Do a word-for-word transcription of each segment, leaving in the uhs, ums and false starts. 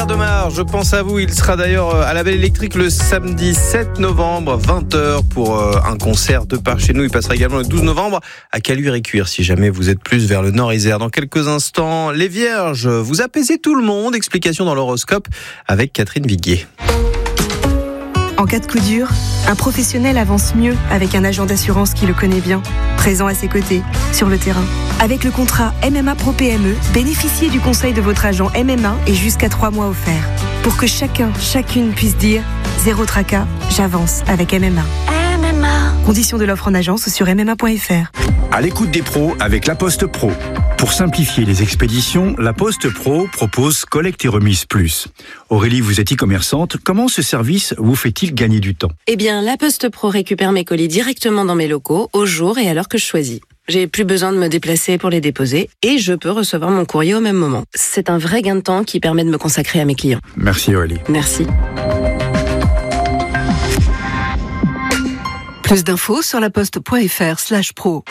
Demar, je pense à vous. Il sera d'ailleurs à la Belle Électrique le samedi sept novembre, vingt heures, pour un concert de par chez nous. Il passera également le douze novembre à Caluire-et-Cuire, si jamais vous êtes plus vers le Nord-Isère. Dans quelques instants, les Vierges, vous apaisez tout le monde. Explication dans l'horoscope avec Catherine Viguier. En cas de coup dur, un professionnel avance mieux avec un agent d'assurance qui le connaît bien, présent à ses côtés, sur le terrain. Avec le contrat M M A Pro P M E, bénéficiez du conseil de votre agent M M A et jusqu'à trois mois offerts. Pour que chacun, chacune puisse dire « Zéro tracas, j'avance avec M M A ». M M A. Conditions de l'offre en agence sur m m a point f r. À l'écoute des pros avec La Poste Pro. Pour simplifier les expéditions, La Poste Pro propose Collecte et Remise Plus. Aurélie, vous êtes e-commerçante. Comment ce service vous fait-il gagner du temps ? Eh bien, La Poste Pro récupère mes colis directement dans mes locaux, au jour et à l'heure que je choisis. J'ai plus besoin de me déplacer pour les déposer et je peux recevoir mon courrier au même moment. C'est un vrai gain de temps qui permet de me consacrer à mes clients. Merci Aurélie. Merci. Plus d'infos sur laposte.fr slash pro.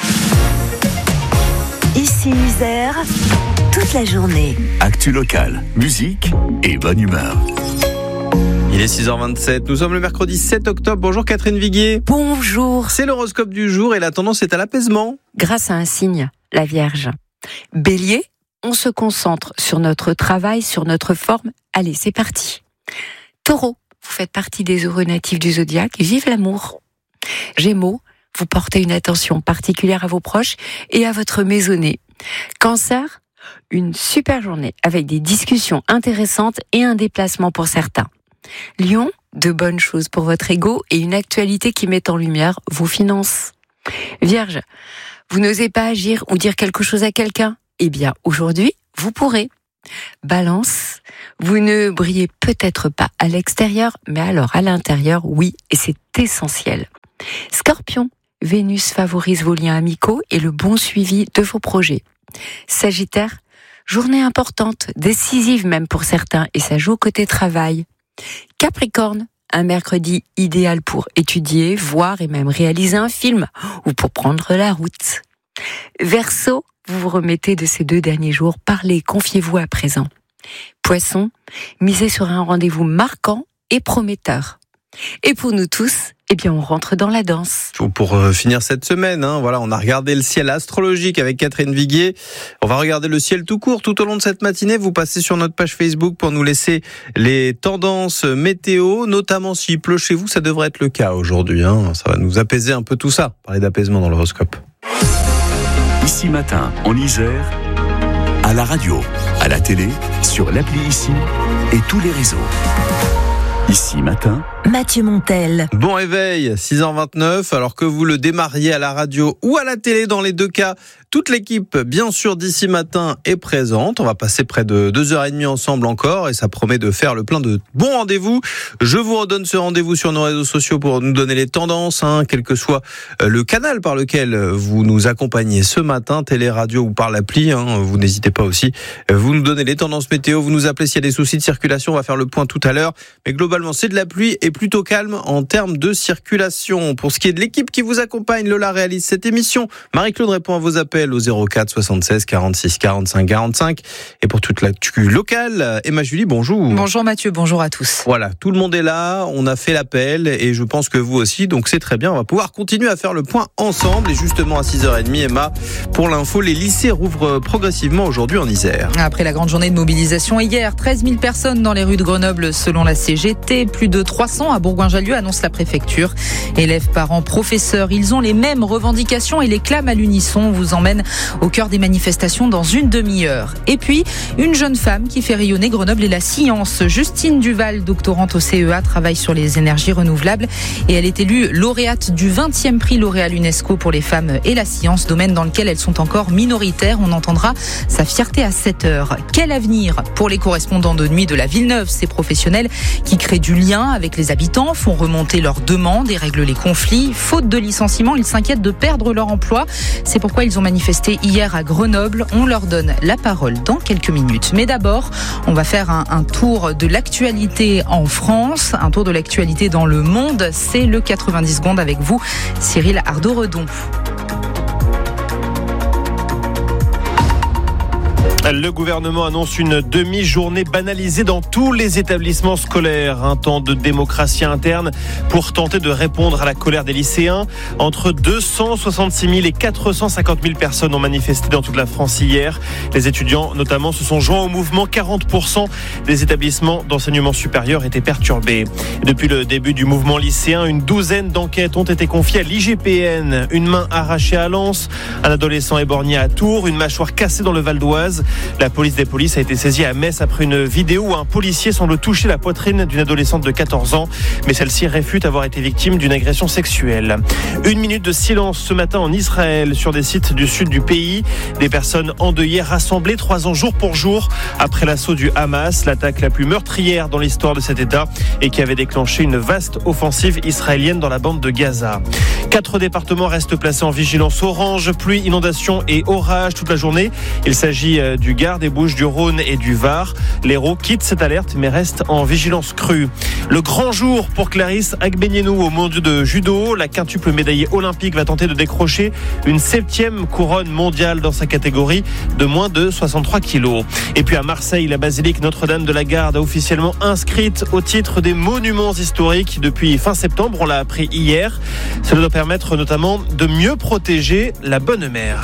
Ici Isère, toute la journée. Actu locale, musique et bonne humeur. Il est six heures vingt-sept, nous sommes le mercredi sept octobre. Bonjour Catherine Viguier. Bonjour. C'est l'horoscope du jour et la tendance est à l'apaisement. Grâce à un signe, la Vierge. Bélier, on se concentre sur notre travail, sur notre forme. Allez, c'est parti. Taureau, vous faites partie des heureux natifs du zodiaque. Vive l'amour. Gémeaux, vous portez une attention particulière à vos proches et à votre maisonnée. Cancer, une super journée avec des discussions intéressantes et un déplacement pour certains. Lion, de bonnes choses pour votre ego et une actualité qui met en lumière vos finances. Vierge, vous n'osez pas agir ou dire quelque chose à quelqu'un ? Eh bien, aujourd'hui, vous pourrez. Balance, vous ne brillez peut-être pas à l'extérieur, mais alors à l'intérieur, oui, et c'est essentiel. Scorpion, Vénus favorise vos liens amicaux et le bon suivi de vos projets. Sagittaire, journée importante, décisive même pour certains, et ça joue côté travail. Capricorne, un mercredi idéal pour étudier, voir et même réaliser un film, ou pour prendre la route. Verseau, vous vous remettez de ces deux derniers jours, parlez, confiez-vous à présent. Poisson, misez sur un rendez-vous marquant et prometteur. Et pour nous tous, eh bien, on rentre dans la danse. Pour euh, finir cette semaine, hein, voilà, on a regardé le ciel astrologique avec Catherine Viguier. On va regarder le ciel tout court tout au long de cette matinée. Vous passez sur notre page Facebook pour nous laisser les tendances météo, notamment s'il pleut chez vous. Ça devrait être le cas aujourd'hui. Hein. Ça va nous apaiser un peu tout ça. Parler d'apaisement dans l'horoscope. Ici Matin, en Isère, à la radio, à la télé, sur l'appli Ici et tous les réseaux. Ici Matin, Mathieu Montel. Bon réveil, six heures vingt-neuf, alors que vous le démarriez à la radio ou à la télé, dans les deux cas, toute l'équipe, bien sûr, d'Ici Matin est présente. On va passer près de deux heures trente ensemble encore et ça promet de faire le plein de bons rendez-vous. Je vous redonne ce rendez-vous sur nos réseaux sociaux pour nous donner les tendances, hein, quel que soit le canal par lequel vous nous accompagnez ce matin, télé, radio ou par l'appli. Hein, vous n'hésitez pas aussi. Vous nous donnez les tendances météo, vous nous appelez s'il y a des soucis de circulation. On va faire le point tout à l'heure. Mais globalement, c'est de la pluie et plutôt calme en termes de circulation. Pour ce qui est de l'équipe qui vous accompagne, Lola réalise cette émission. Marie-Claude répond à vos appels au zéro quatre soixante-seize quarante-six quarante-cinq quarante-cinq. Et pour toute l'actu locale, Emma Julie, bonjour. Bonjour Mathieu, bonjour à tous. Voilà, tout le monde est là, on a fait l'appel et je pense que vous aussi, donc c'est très bien. On va pouvoir continuer à faire le point ensemble. Et justement à six heures trente, Emma, pour l'info, les lycées rouvrent progressivement aujourd'hui en Isère. Après la grande journée de mobilisation hier, treize mille personnes dans les rues de Grenoble selon la C G T, plus de trois cents à Bourgoin-Jallieu, annonce la préfecture. Élèves, parents, professeurs, ils ont les mêmes revendications et les clament à l'unisson. On vous emmène au cœur des manifestations dans une demi-heure. Et puis, une jeune femme qui fait rayonner Grenoble et la science. Justine Duval, doctorante au C E A, travaille sur les énergies renouvelables et elle est élue lauréate du vingtième prix L'Oréal UNESCO pour les femmes et la science, domaine dans lequel elles sont encore minoritaires. On entendra sa fierté à sept heures. Quel avenir pour les correspondants de nuit de la Villeneuve, ces professionnels qui créent du lien avec les habitants, font remonter leurs demandes et règlent les conflits. Faute de licenciement, ils s'inquiètent de perdre leur emploi. C'est pourquoi ils ont manifesté hier à Grenoble. On leur donne la parole dans quelques minutes. Mais d'abord, on va faire un, un tour de l'actualité en France, un tour de l'actualité dans le monde. C'est le quatre-vingt-dix secondes avec vous, Cyril Ardo-Redon. Le gouvernement annonce une demi-journée banalisée dans tous les établissements scolaires. Un temps de démocratie interne pour tenter de répondre à la colère des lycéens. Entre deux cent soixante-six mille et quatre cent cinquante mille personnes ont manifesté dans toute la France hier. Les étudiants, notamment, se sont joints au mouvement. quarante pour cent des établissements d'enseignement supérieur étaient perturbés. Depuis le début du mouvement lycéen, une douzaine d'enquêtes ont été confiées à l'I G P N. Une main arrachée à Lens, un adolescent éborgné à Tours, une mâchoire cassée dans le Val d'Oise. La police des polices a été saisie à Metz après une vidéo où un policier semble toucher la poitrine d'une adolescente de quatorze ans, mais celle-ci réfute avoir été victime d'une agression sexuelle. Une minute de silence ce matin en Israël sur des sites du sud du pays. Des personnes endeuillées rassemblées trois ans jour pour jour après l'assaut du Hamas, l'attaque la plus meurtrière dans l'histoire de cet État et qui avait déclenché une vaste offensive israélienne dans la bande de Gaza. Quatre départements restent placés en vigilance orange, pluie, inondation et orage toute la journée. Il s'agit du Gard, des Bouches-du-Rhône et du Var. L'Hérault quitte cette alerte mais reste en vigilance crue. Le grand jour pour Clarisse Agbenienou au mondiaux de judo. La quintuple médaillée olympique va tenter de décrocher une septième couronne mondiale dans sa catégorie de moins de soixante-trois kilos. Et puis à Marseille, la basilique Notre-Dame de la Garde a officiellement inscrite au titre des monuments historiques depuis fin septembre. On l'a appris hier. Cela doit permettre notamment de mieux protéger la bonne mère.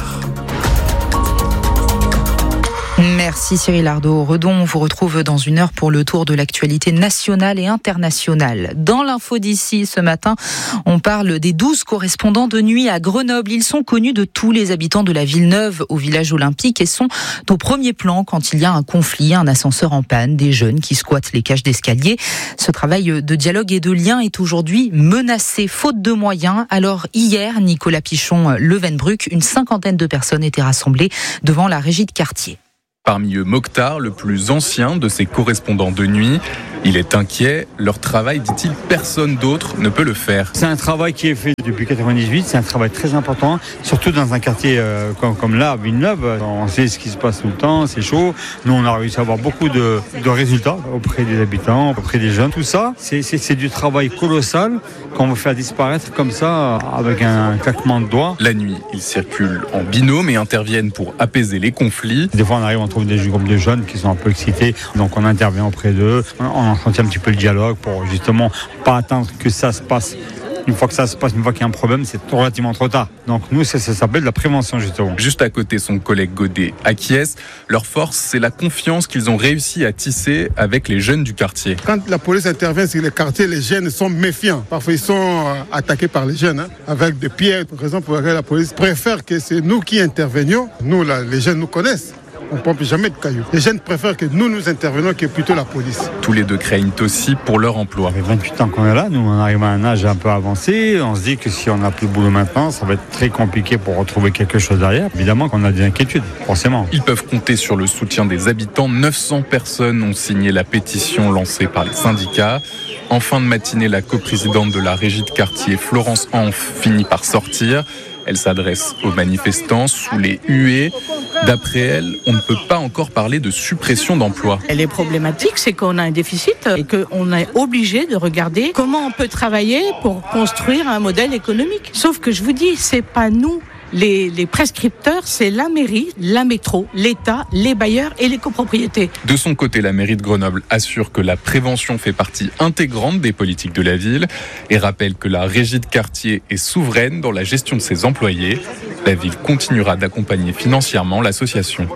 Merci Cyril Ardo. Redon, on vous retrouve dans une heure pour le tour de l'actualité nationale et internationale. Dans l'info d'ici ce matin, on parle des douze correspondants de nuit à Grenoble. Ils sont connus de tous les habitants de la ville neuve au village olympique et sont au premier plan quand il y a un conflit, un ascenseur en panne, des jeunes qui squattent les cages d'escalier. Ce travail de dialogue et de lien est aujourd'hui menacé, faute de moyens. Alors hier, Nicolas Pichon, Levenbruck, une cinquantaine de personnes étaient rassemblées devant la régie de quartier. Parmi eux, Mokhtar, le plus ancien de ces correspondants de nuit. Il est inquiet. Leur travail, dit-il, personne d'autre ne peut le faire. C'est un travail qui est fait depuis quatre-vingt-dix-huit. C'est un travail très important, surtout dans un quartier euh, comme, comme là, à Villeneuve. On sait ce qui se passe tout le temps, c'est chaud. Nous, on a réussi à avoir beaucoup de, de résultats auprès des habitants, auprès des jeunes. Tout ça, c'est, c'est, c'est du travail colossal qu'on veut faire disparaître comme ça, avec un claquement de doigts. La nuit, ils circulent en binôme et interviennent pour apaiser les conflits. Des fois, on arrive, on trouve des groupes de jeunes qui sont un peu excités, donc on intervient auprès d'eux. On entretient un petit peu le dialogue pour justement pas attendre que ça se passe. Une fois que ça se passe, une fois qu'il y a un problème, c'est relativement trop tard. Donc nous, ça, ça s'appelle la prévention justement. Juste à côté, son collègue Godet acquiesce. Leur force, c'est la confiance qu'ils ont réussi à tisser avec les jeunes du quartier. Quand la police intervient sur les quartiers, les jeunes sont méfiants. Parfois, ils sont attaqués par les jeunes hein, avec des pierres. Par exemple, pour la police préfère que c'est nous qui intervenions. Nous, là, les jeunes nous connaissent. On ne pompe jamais de cailloux. Les jeunes préfèrent que nous nous intervenons que plutôt la police. Tous les deux craignent aussi pour leur emploi. Ça fait vingt-huit ans qu'on est là, nous on arrive à un âge un peu avancé. On se dit que si on n'a plus de boulot maintenant, ça va être très compliqué pour retrouver quelque chose derrière. Évidemment qu'on a des inquiétudes, forcément. Ils peuvent compter sur le soutien des habitants. neuf cents personnes ont signé la pétition lancée par les syndicats. En fin de matinée, la coprésidente de la régie de quartier, Florence Hanf, finit par sortir. Elle s'adresse aux manifestants sous les huées. D'après elle, on ne peut pas encore parler de suppression d'emplois. Elle est problématique, c'est qu'on a un déficit et qu'on est obligé de regarder comment on peut travailler pour construire un modèle économique. Sauf que je vous dis, c'est pas nous. Les, les prescripteurs, c'est la mairie, la métro, l'État, les bailleurs et les copropriétés. De son côté, la mairie de Grenoble assure que la prévention fait partie intégrante des politiques de la ville et rappelle que la régie de quartier est souveraine dans la gestion de ses employés. La ville continuera d'accompagner financièrement l'association.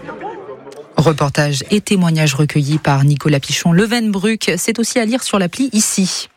Reportage et témoignages recueillis par Nicolas Pichon, Levenbruck. C'est aussi à lire sur l'appli ici.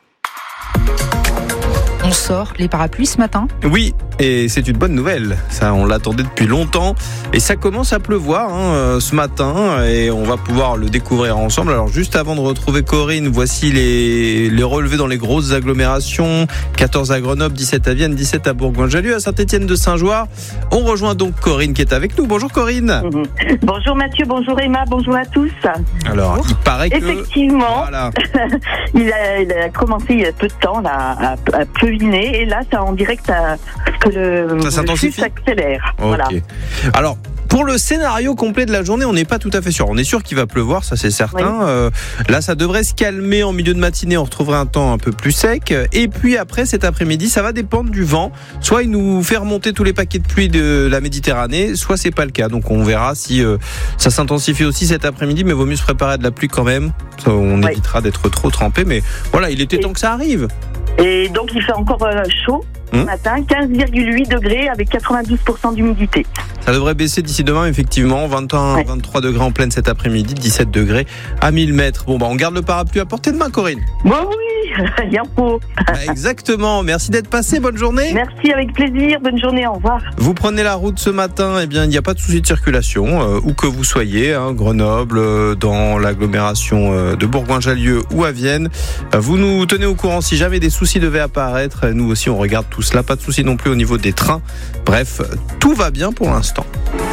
On sort les parapluies ce matin ? Oui, et c'est une bonne nouvelle. Ça, on l'attendait depuis longtemps. Et ça commence à pleuvoir hein, ce matin. Et on va pouvoir le découvrir ensemble. Alors, juste avant de retrouver Corinne, voici les, les relevés dans les grosses agglomérations. quatorze à Grenoble, dix-sept à Vienne, dix-sept à Bourgoin-Jallieu, à Saint-Étienne-de-Saint-Joire. On rejoint donc Corinne qui est avec nous. Bonjour Corinne. Mmh. Bonjour Mathieu, bonjour Emma, bonjour à tous. Alors, bonjour. Il paraît que... Effectivement, voilà. il, a, il a commencé il y a peu de temps là, à, à peuviner. Et là, ça, on dirait que, ça, que le, le flux s'accélère. Okay. Voilà. Alors, Pour le scénario complet de la journée, on n'est pas tout à fait sûr. On est sûr qu'il va pleuvoir, ça c'est certain. Oui. Euh, là, ça devrait se calmer en milieu de matinée. On retrouverait un temps un peu plus sec. Et puis après, cet après-midi, ça va dépendre du vent. Soit il nous fait remonter tous les paquets de pluie de la Méditerranée, soit c'est pas le cas. Donc on verra si euh, ça s'intensifie aussi cet après-midi. Mais vaut mieux se préparer à de la pluie quand même. Ça, on oui. évitera d'être trop trempé. Mais voilà, il était et, temps que ça arrive. Et donc il fait encore euh, chaud. Ce mmh. matin, quinze virgule huit degrés avec quatre-vingt-douze pour cent d'humidité. Ça devrait baisser d'ici demain, effectivement. vingt et un, ouais. vingt-trois degrés en pleine cet après-midi, dix-sept degrés à mille mètres. Bon, bah, on garde le parapluie à portée de main, Corinne. Bon, oui, rien pour. Bah, exactement. Merci d'être passé. Bonne journée. Merci, avec plaisir. Bonne journée. Au revoir. Vous prenez la route ce matin, eh bien, il n'y a pas de souci de circulation, euh, où que vous soyez, hein, Grenoble, euh, dans l'agglomération euh, de Bourgoin-Jallieu ou à Vienne. Euh, vous nous tenez au courant si jamais des soucis devaient apparaître. Nous aussi, on regarde tout cela. Pas de souci non plus au niveau des trains. Bref, tout va bien pour l'instant.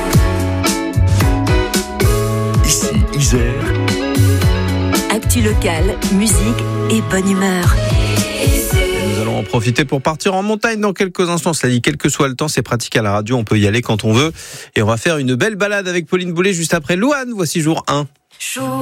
Ici, Isère. Actu local, musique et bonne humeur. Nous allons en profiter pour partir en montagne dans quelques instants. Cela dit, quel que soit le temps, c'est pratique à la radio. On peut y aller quand on veut. Et on va faire une belle balade avec Pauline Boulet juste après Louane. Voici jour un.